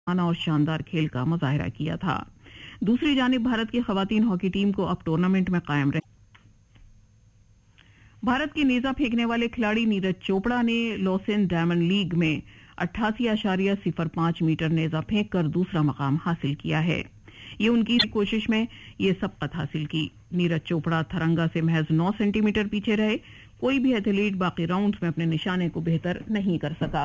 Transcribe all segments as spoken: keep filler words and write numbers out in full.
और शानदार खेल का मुजाहरा किया था। दूसरी जानिब भारत की खवातीन हॉकी टीम को अब टूर्नामेंट में कायम रह भारत के नेजा फेंकने वाले खिलाड़ी नीरज चोपड़ा ने लॉसेन डायमंड लीग में अट्ठासी आशारिया सिफर पांच मीटर नेजा फेंक कर दूसरा मकाम हासिल किया है। ये उनकी कोशिश में ये सबकत हासिल की। नीरज चोपड़ा थरंगा से महज नौ सेंटीमीटर पीछे रहे। कोई भी एथलीट बाकी राउंड्स में अपने निशाने को बेहतर नहीं कर सका।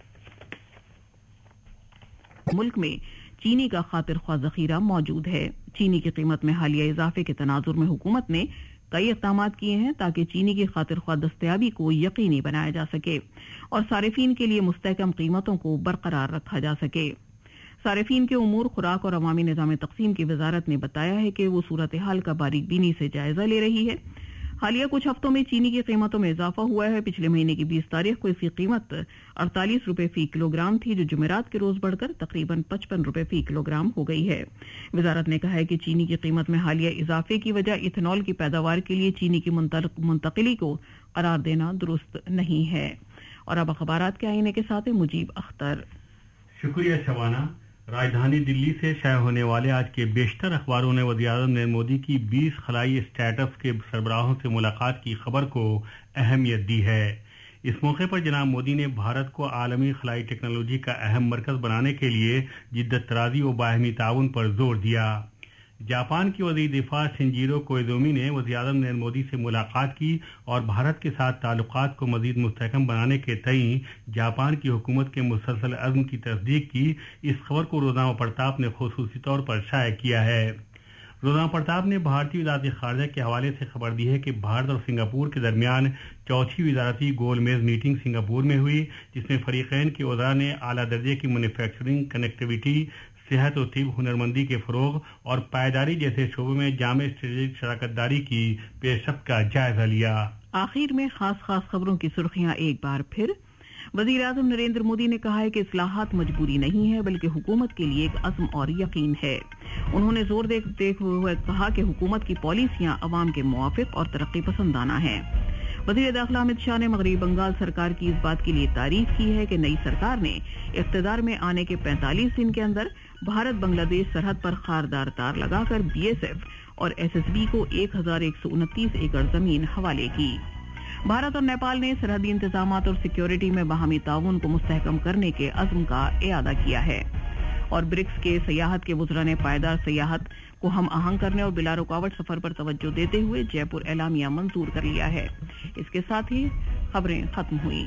मुल्क में चीनी का खातिर ख्वाह जखीरा मौजूद है। चीनी की कीमत में हालिया इजाफे के तनाजुर में हुकूमत ने कई इक़दाम किए हैं ताकि चीनी की खातिर ख्वाह दस्तयाबी को यकीनी बनाया जा सके और सारिफीन के लिए मुस्तहकम कीमतों को बरकरार रखा जा सके। सारिफीन के उमूर, खुराक और अवामी निज़ाम तक़सीम की वजारत ने बताया है कि वो सूरत हाल का बारीक बीनी से जायजा ले रही है। हालिया कुछ हफ्तों में चीनी की कीमतों में इजाफा हुआ है। पिछले महीने की बीस तारीख को इसकी कीमत अड़तालीस रुपए फी किलोग्राम थी, जो जुमेरात के रोज बढ़कर तकरीबन पचपन रुपए फी किलोग्राम हो गई है। वजारत ने कहा है कि चीनी की कीमत में हालिया इजाफे की वजह इथेनॉल की पैदावार के लिए चीनी की मुंतकिली को करार देना दुरुस्त नहीं है। और अब अखबारात के आईने के साथ मुजीब अख्तर। शुक्रिया शबाना। राजधानी दिल्ली से शाया होने वाले आज के बेशतर अखबारों ने वज़ीर-ए-आज़म नरेंद्र मोदी की बीस खलाई स्टार्टअप्स के सरबराहों से मुलाकात की खबर को अहमियत दी है। इस मौके पर जनाब मोदी ने भारत को आलमी खलाई टेक्नोलॉजी का अहम मरकज बनाने के लिए जिद्दत तराजी और बाहमी ताउन पर जोर दिया। जापान की वज़ीर दिफा शिंजिरो कोइज़ुमी ने वज़ीर-ए-आज़म नरेंद्र मोदी से मुलाकात की और भारत के साथ ताल्लुकात को मज़ीद मुस्तहकम बनाने के तईं जापान की हुकूमत के मुसलसल अज़्म की तस्दीक की। इस खबर को रोज़नामा प्रताप ने खुसूसी तौर पर शाया किया है। रोज़नामा प्रताप ने भारतीय वज़ारत ख़ारजा के हवाले से खबर दी है कि भारत और सिंगापुर के दरमियान चौथी वज़ारती गोलमेज़ मीटिंग सिंगापुर में हुई, जिसमें फ़रीक़ैन के वज़रा ने आला दर्जे की मैन्युफैक्चरिंग, कनेक्टिविटी, सेहत और तिब, हुनरमंदी के फ़रोग़ और पायदारी जैसे शोबों में जामे स्ट्रेटेजिक शराकतदारी की पेशरफ्त का जायजा लिया। आखिर में खास खास खबरों की सुर्खियां एक बार फिर। वज़ीर-ए-आज़म नरेंद्र मोदी ने कहा है कि इस्लाहात मजबूरी नहीं है बल्कि हुकूमत के लिए एक अज़्म और यकीन है। उन्होंने जोर देते हुए कहा कि हुकूमत की पॉलिसियां अवाम के मुआफ़िक और तरक्की पसंदाना हैं। वज़ीर दाखिला अमित शाह ने मगरबी बंगाल सरकार की इस बात के लिए तारीफ की है कि नई सरकार ने इक़्तिदार में आने के पैंतालीस दिन के अंदर भारत बांग्लादेश सरहद पर खारदार तार लगाकर बीएसएफ और एसएसबी को एक हजार एक सौ उनतीस एकड़ जमीन हवाले की। भारत और नेपाल ने सरहदी इंतजामात और सिक्योरिटी में बाहमी ताउन को मुस्तहकम करने के अज़्म का इआदा किया है। और ब्रिक्स के सयाहत के वज़रा ने पायदार सयाहत को हम आहंग करने और बिला रुकावट सफर पर तवज्जो देते हुए जयपुर एलामिया मंजूर कर लिया है। इसके साथ ही खबरें खत्म हुई।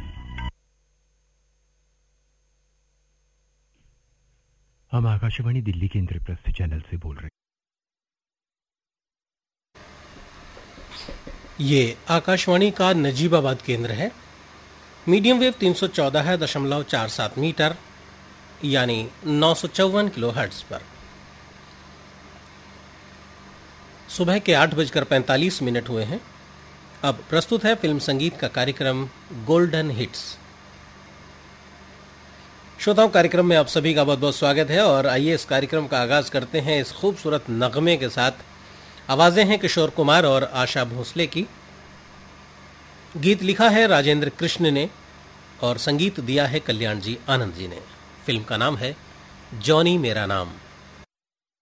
हम आकाशवाणी दिल्ली के इंद्रप्रस्थ चैनल से बोल रहे हैं। ये आकाशवाणी का नजीबाबाद केंद्र है। मीडियम वेव तीन सौ चौदह दशमलव चार सात मीटर यानी नौ सौ चौवन किलो हर्ट्ज पर सुबह के आठ बजकर पैंतालीस मिनट हुए हैं। अब प्रस्तुत है फिल्म संगीत का कार्यक्रम गोल्डन हिट्स। श्रोताओं, कार्यक्रम में आप सभी का बहुत बहुत स्वागत है और आइए इस कार्यक्रम का आगाज करते हैं इस खूबसूरत नगमे के साथ। आवाजें हैं किशोर कुमार और आशा भोसले की। गीत लिखा है राजेंद्र कृष्ण ने और संगीत दिया है कल्याण जी आनंद जी ने। फिल्म का नाम है जॉनी मेरा नाम।